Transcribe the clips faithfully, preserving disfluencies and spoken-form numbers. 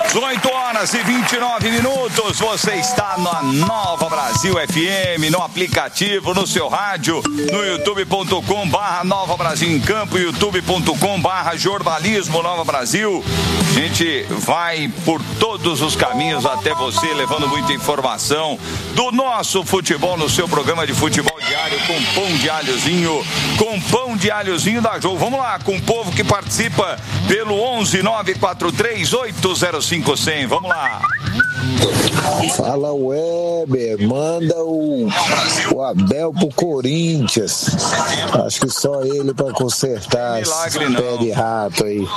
dezoito horas e vinte e nove minutos, você está na Nova Brasil F M, no aplicativo, no seu rádio, no youtube ponto com barra Nova Brasil em Campo, youtube ponto com barra Jornalismo Nova Brasil. A gente vai por todos os caminhos até você, levando muita informação do nosso futebol no seu programa de futebol diário com pão de alhozinho, com pão de alhozinho da Jô. Vamos lá, com o povo que participa pelo onze nove quatro três oito zero cinco zero zero. Vamos lá. Fala, Weber, manda o, o Abel pro Corinthians. Acho que só ele pra consertar esse pé de rato aí.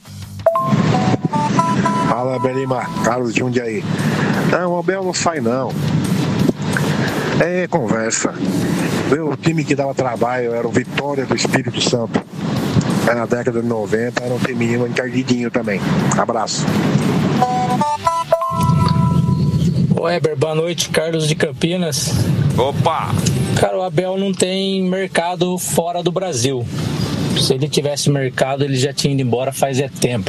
Fala, Belima, Carlos de Jundiaí. Não, o Abel não sai não. É conversa. O time que dava trabalho era o Vitória do Espírito Santo. É na década de noventa, era um feminino encardidinho também. Abraço. Weber, boa noite, Carlos de Campinas. Opa! Cara, o Abel não tem mercado fora do Brasil. Se ele tivesse mercado, ele já tinha ido embora faz é tempo.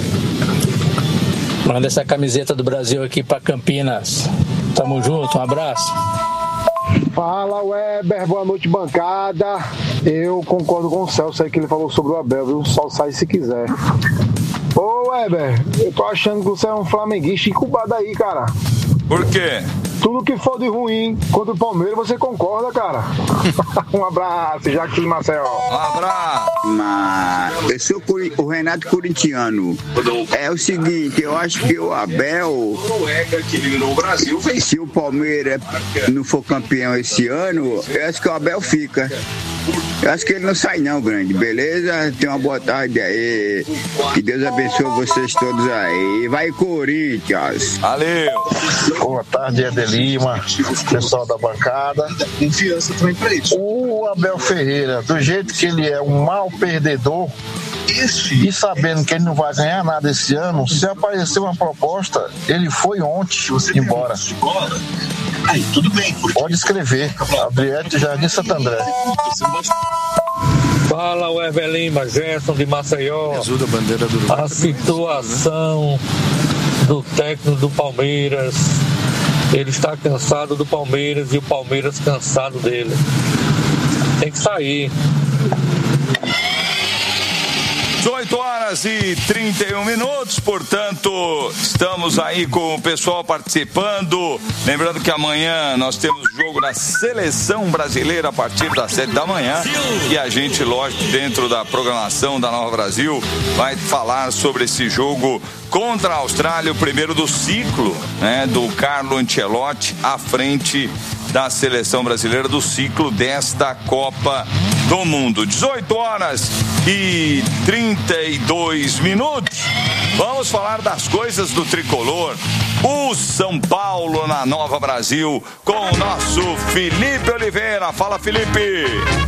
Manda essa camiseta do Brasil aqui pra Campinas. Tamo junto, um abraço. Fala, Weber, boa noite, bancada. Eu concordo com o Celso aí que ele falou sobre o Abel, viu? Só sai se quiser. Ô, Weber, eu tô achando que você é um flamenguista incubado aí, cara. Por quê? Tudo que for de ruim contra o Palmeiras, você concorda, cara? Um abraço, Jaque Marcel. Um abraço. Mas eu sou o Renato corintiano. É o seguinte, eu acho que o Abel, se o Palmeiras não for campeão esse ano, eu acho que o Abel fica. Eu acho que ele não sai não, grande, beleza? Tenha uma boa tarde aí. Que Deus abençoe vocês todos aí. Vai, Corinthians. Valeu. Boa tarde, Eder Lima, pessoal da bancada. Confiança também pra isso. O Abel Ferreira, do jeito que ele é um mau perdedor, e sabendo que ele não vai ganhar nada esse ano, se aparecer uma proposta, ele foi ontem embora. Aí, tudo bem. Pode escrever. Adriete Jardim Santo André. Fala, Weber Lima, Gerson de Maceió. A situação do técnico do Palmeiras. Ele está cansado do Palmeiras e o Palmeiras cansado dele. Tem que sair. dezoito horas e trinta e um minutos, portanto, estamos aí com o pessoal participando. Lembrando que amanhã nós temos jogo da Seleção Brasileira a partir das sete da manhã. E a gente, lógico, dentro da programação da Nova Brasil, vai falar sobre esse jogo contra a Austrália, o primeiro do ciclo, né, do Carlo Ancelotti à frente da Seleção Brasileira do ciclo desta Copa do Mundo. dezoito horas e trinta e dois minutos. Vamos falar das coisas do tricolor. O São Paulo na Nova Brasil com o nosso Felipe Oliveira. Fala, Felipe.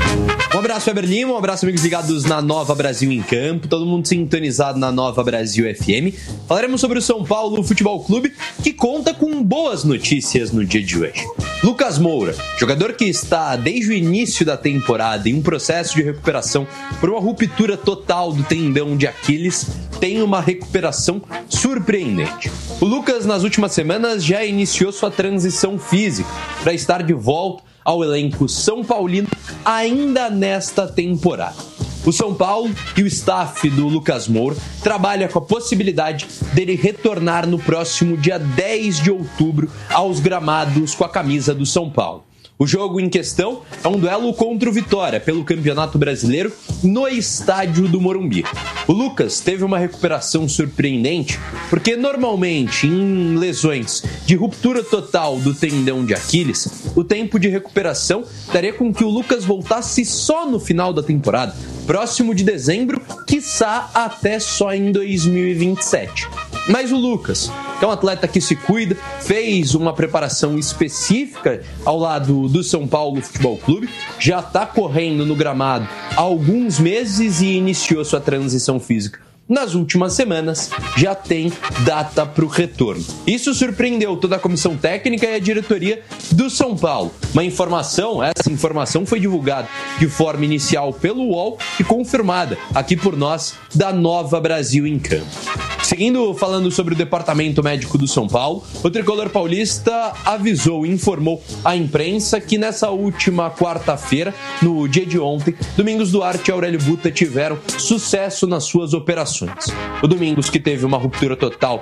Um abraço, Weber Lima, um abraço, amigos ligados na Nova Brasil em Campo, todo mundo sintonizado na Nova Brasil F M. Falaremos sobre o São Paulo Futebol Clube, que conta com boas notícias no dia de hoje. Lucas Moura, jogador que está desde o início da temporada em um processo de recuperação por uma ruptura total do tendão de Aquiles, tem uma recuperação surpreendente. O Lucas, nas últimas semanas, já iniciou sua transição física para estar de volta ao elenco São Paulino ainda nesta temporada. O São Paulo e o staff do Lucas Moura trabalham com a possibilidade dele retornar no próximo dia dez de outubro aos gramados com a camisa do São Paulo. O jogo em questão é um duelo contra o Vitória pelo Campeonato Brasileiro no estádio do Morumbi. O Lucas teve uma recuperação surpreendente porque normalmente em lesões de ruptura total do tendão de Aquiles, o tempo de recuperação daria com que o Lucas voltasse só no final da temporada, próximo de dezembro, quiçá até só em dois mil e vinte e sete. Mas o Lucas, que é um atleta que se cuida, fez uma preparação específica ao lado do São Paulo Futebol Clube, já está correndo no gramado há alguns meses e iniciou sua transição física nas últimas semanas, já tem data para o retorno. Isso surpreendeu toda a comissão técnica e a diretoria do São Paulo. Uma informação, essa informação foi divulgada de forma inicial pelo U O L e confirmada aqui por nós da Nova Brasil em Campo. Seguindo falando sobre o departamento médico do São Paulo, o tricolor paulista avisou e informou à imprensa que nessa última quarta-feira, no dia de ontem, Domingos Duarte e Aurélio Buta tiveram sucesso nas suas operações. O Domingos, que teve uma ruptura total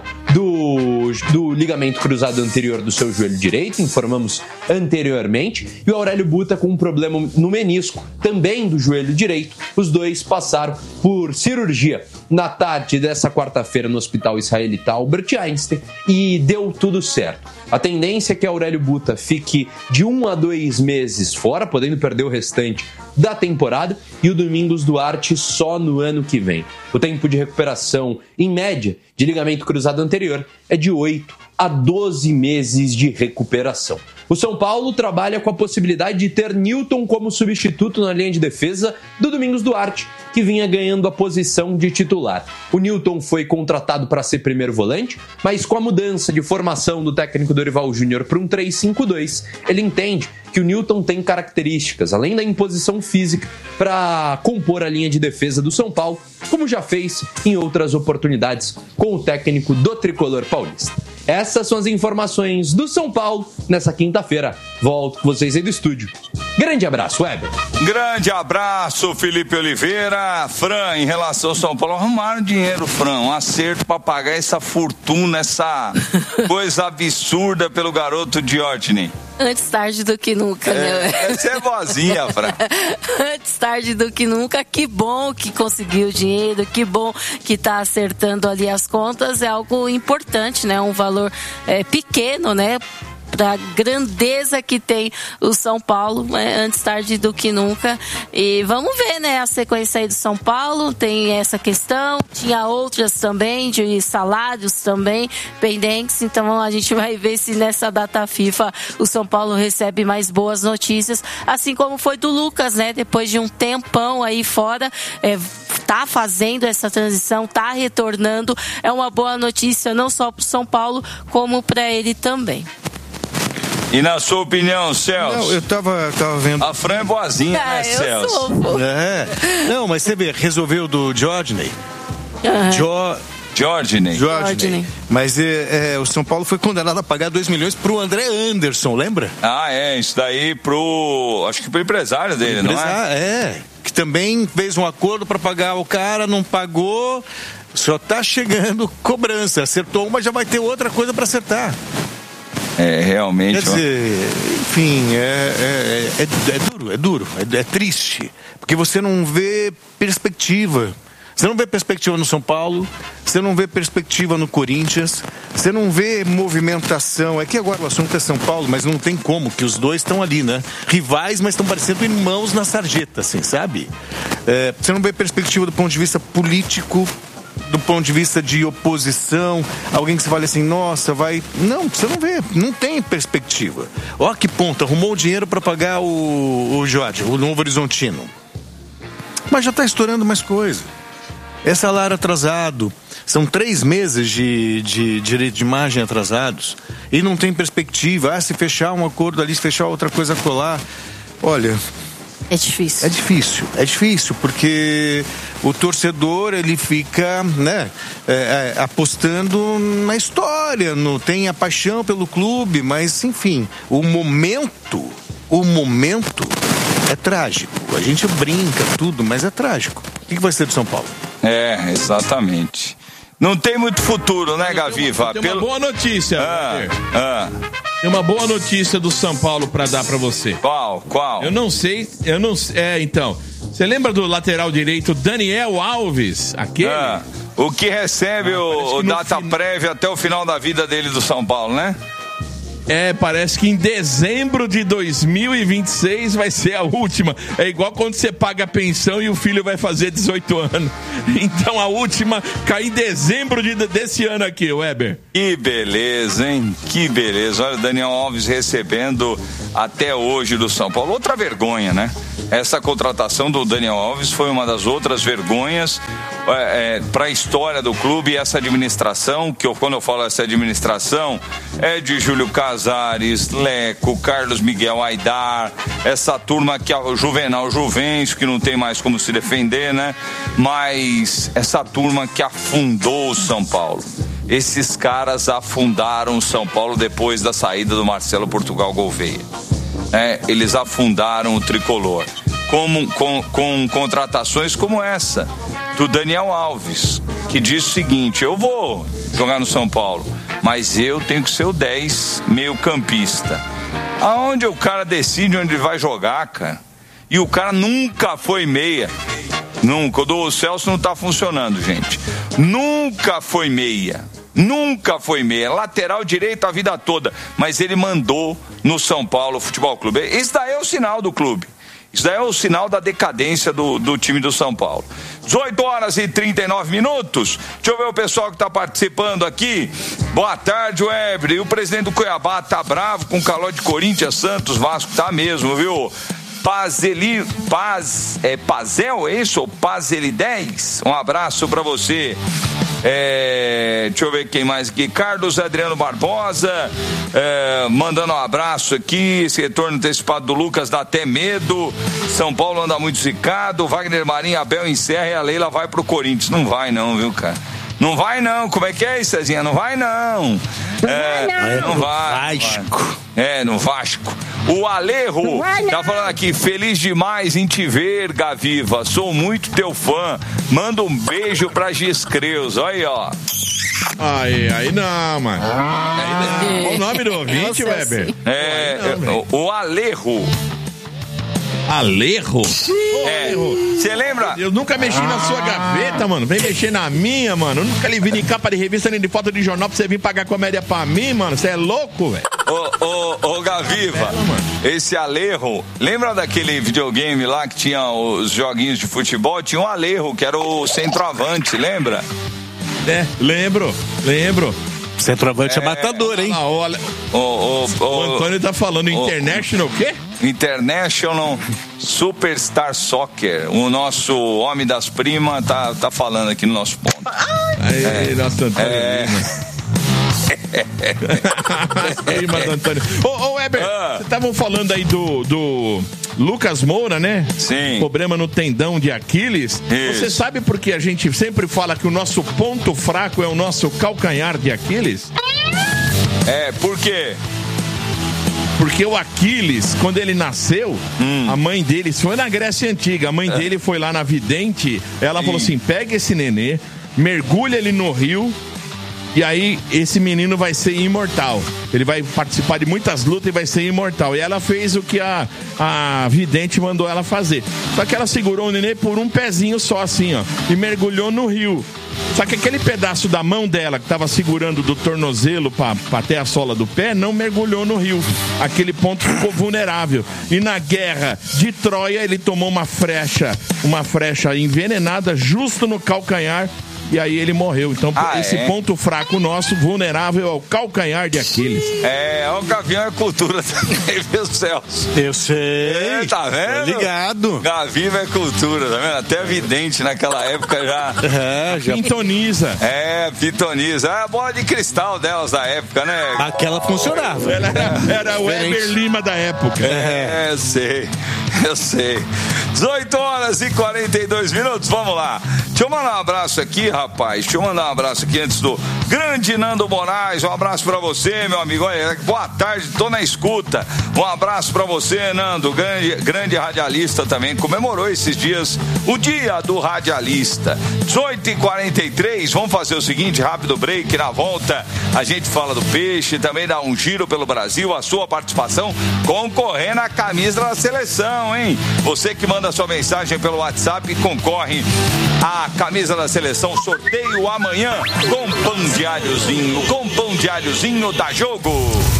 do, do ligamento cruzado anterior do seu joelho direito, informamos anteriormente, e o Aurélio Buta com um problema no menisco, também do joelho direito. Os dois passaram por cirurgia na tarde dessa quarta-feira no Hospital Israelita Albert Einstein e deu tudo certo. A tendência é que Aurélio Buta fique de um a dois meses fora, podendo perder o restante da temporada, e o Domingos Duarte só no ano que vem. O tempo de recuperação, em média, de ligamento cruzado anterior é de oito a doze meses de recuperação. O São Paulo trabalha com a possibilidade de ter Newton como substituto na linha de defesa do Domingos Duarte, que vinha ganhando a posição de titular. O Newton foi contratado para ser primeiro volante, mas com a mudança de formação do técnico Dorival Júnior para um três cinco dois, ele entende que o Newton tem características, além da imposição física, para compor a linha de defesa do São Paulo, como já fez em outras oportunidades com o técnico do tricolor paulista. Essas são as informações do São Paulo nessa quinta-feira. Volto com vocês aí do estúdio. Grande abraço, Weber. Grande abraço, Felipe Oliveira. Fran, em relação ao São Paulo, arrumaram dinheiro, Fran, um acerto para pagar essa fortuna, essa coisa absurda pelo garoto Diógenes. Antes tarde do que nunca, né? É, você é vozinha, Fran. Antes tarde do que nunca. Que bom que conseguiu o dinheiro, que bom que está acertando ali as contas. É algo importante, né? Um valor é, pequeno, né? Para a grandeza que tem o São Paulo, né? Antes tarde do que nunca. E vamos ver, né, a sequência aí do São Paulo. Tem essa questão, tinha outras também, de salários também pendentes. Então a gente vai ver se nessa data FIFA o São Paulo recebe mais boas notícias, assim como foi do Lucas, né? Depois de um tempão aí fora, é, tá fazendo essa transição, tá retornando. É uma boa notícia não só para o São Paulo, como para ele também. E na sua opinião, Celso? Não, eu tava, tava vendo. A Fran é boazinha, ah, né, Celso? Sou, é. Não, mas você vê, resolveu do Diógenes. Uhum. Jo... Diógenes. Diógenes. Mas é, é, o São Paulo foi condenado a pagar dois milhões pro André Anderson, lembra? Ah, é. Isso daí pro. Acho que pro empresário dele, Empresa... não é? É. Que também fez um acordo para pagar o cara, não pagou. Só tá chegando cobrança. Acertou uma, já vai ter outra coisa para acertar. É, realmente. Quer dizer, enfim, é, é, é, é duro, é duro, é, é triste. Porque você não vê perspectiva. Você não vê perspectiva no São Paulo, você não vê perspectiva no Corinthians, você não vê movimentação. É que agora o assunto é São Paulo, mas não tem como, que os dois estão ali, né? Rivais, mas estão parecendo irmãos na sarjeta, assim, sabe? É, você não vê perspectiva do ponto de vista político, do ponto de vista de oposição, alguém que você fala assim, nossa, vai... Não, você não vê, não tem perspectiva. Ó que ponto, arrumou o dinheiro para pagar o, o Jorge, o Novo Horizontino. Mas já está estourando mais coisa. É salário atrasado, são três meses de, de direito de imagem atrasados, e não tem perspectiva. Ah, se fechar um acordo ali, se fechar outra coisa colar, olha... É difícil. É difícil, é difícil, porque o torcedor, ele fica, né, é, é, apostando na história, no, tem a paixão pelo clube, mas, enfim, o momento, o momento é trágico. A gente brinca, tudo, mas é trágico. O que vai ser do São Paulo? É, exatamente. Não tem muito futuro, né, Gaviva? Tem uma Pelo... boa notícia, ah, ah. Tem uma boa notícia do São Paulo pra dar pra você. Qual? Qual? Eu não sei, eu não sei. É, então. Você lembra do lateral direito Daniel Alves? Aquele? Ah, o que recebe ah, o, o data fin... prévia até o final da vida dele do São Paulo, né? É, parece que em dezembro de dois mil e vinte e seis vai ser a última. É igual quando você paga a pensão e o filho vai fazer dezoito anos. Então a última cai em dezembro de, desse ano aqui, Weber. Que beleza, hein? Que beleza. Olha o Daniel Alves recebendo até hoje do São Paulo. Outra vergonha, né? Essa contratação do Daniel Alves foi uma das outras vergonhas é, é, para a história do clube. E essa administração, que eu, quando eu falo essa administração, é de Júlio Casares, Leco, Carlos Miguel Aidar, essa turma que é o Juvenal Juvencio, que não tem mais como se defender, né? Mas essa turma que afundou o São Paulo. Esses caras afundaram o São Paulo depois da saída do Marcelo Portugal Gouveia. É, eles afundaram o tricolor. Como, com, com contratações como essa do Daniel Alves, que diz o seguinte: eu vou jogar no São Paulo, mas eu tenho que ser o dez meio campista. Aonde o cara decide onde vai jogar, cara? E o cara nunca foi meia. Nunca. O do Celso não tá funcionando, gente. Nunca foi meia. Nunca foi meia. Lateral direito a vida toda. Mas ele mandou no São Paulo Futebol Clube. Isso daí é o sinal do clube. Isso daí é o sinal da decadência do, do time do São Paulo. dezoito horas e trinta e nove minutos. Deixa eu ver o pessoal que está participando aqui. Boa tarde, Weber. E o presidente do Cuiabá tá bravo com o calor de Corinthians, Santos, Vasco. Tá mesmo, viu? Pazeli, Paz, é Pazel, é isso? Pazeli dez? Um abraço para você. É, deixa eu ver quem mais aqui. Carlos Adriano Barbosa, é, mandando um abraço aqui. Esse retorno antecipado do Lucas dá até medo. São Paulo anda muito zicado. Wagner Marinho, Abel encerra e a Leila vai pro Corinthians. Não vai não, viu, cara? Não vai não, como é que é isso, Cezinha? Não vai não. Não é, vai não. Não vai. Vasco. É, no Vasco. O Alejo tá falando aqui: feliz demais em te ver, Gaviva. Sou muito teu fã. Manda um beijo pra Giscreus. Olha aí, ó. Aí, aí não, mano. Ah, aí não. Qual o nome do ouvinte, Weber? É, não, o Alejo. Alejo? É. Você lembra? Eu nunca mexi ah. na sua gaveta, mano. Vem mexer na minha, mano. Eu nunca lhe vi de capa de revista nem de foto de jornal pra você vir pagar comédia pra mim, mano. Você é louco, velho. Ô, ô, ô, Gaviva, é, esse Alejo, lembra daquele videogame lá que tinha os joguinhos de futebol? Tinha um Alejo, que era o centroavante, lembra? É, lembro, lembro. Centroavante é, é matador, hein? Ah, o, Ale... o, o, o, o Antônio tá falando o, International o quê? International Superstar Soccer. O nosso homem das primas tá, tá falando aqui no nosso ponto. Aí, é, nosso Antônio. É... Prima do Antônio. Ô, ô Weber, ah. vocês estavam falando aí do, do Lucas Moura, né? Sim. Problema no tendão de Aquiles. Isso. Você sabe por que a gente sempre fala que o nosso ponto fraco é o nosso calcanhar de Aquiles? É, por quê? Porque o Aquiles, quando ele nasceu, hum. a mãe dele, isso foi na Grécia Antiga, a mãe é. dele foi lá na vidente, ela Sim. falou assim: pega esse nenê, mergulha ele no rio, e aí esse menino vai ser imortal. Ele vai participar de muitas lutas e vai ser imortal. E ela fez o que a, a vidente mandou ela fazer. Só que ela segurou o nenê por um pezinho só, assim, ó, e mergulhou no rio. Só que aquele pedaço da mão dela que estava segurando do tornozelo para até a sola do pé não mergulhou no rio. Aquele ponto ficou vulnerável. E na guerra de Troia ele tomou uma frecha, uma frecha envenenada justo no calcanhar. E aí ele morreu. Então, ah, esse é? ponto fraco nosso, vulnerável ao calcanhar de Aquiles. É, o Gavinho é cultura também, viu, Celso? Eu sei. É, tá vendo? Tô ligado. Gavinho é cultura, tá vendo? Até vidente naquela época já. É, já. Pintoniza. É, pintoniza. É a bola de cristal delas da época, né? Aquela funcionava. Ela era, era o Weber Lima da época. É, eu sei. Eu sei. dezoito horas e quarenta e dois minutos, vamos lá. Deixa eu mandar um abraço aqui, rapaz. Deixa eu mandar um abraço aqui antes do grande Nando Moraes. Um abraço pra você, meu amigo. Olha, boa tarde, tô na escuta. Um abraço pra você, Nando, grande, grande radialista também. Comemorou esses dias o dia do radialista. dezoito e quarenta e três, vamos fazer o seguinte, rápido break. Na volta a gente fala do peixe, também dá um giro pelo Brasil. A sua participação concorrendo à camisa da seleção, hein? Você que manda sua mensagem pelo WhatsApp concorre à camisa da seleção. Sorteio amanhã com pão de alhozinho, com pão de alhozinho da Jogo.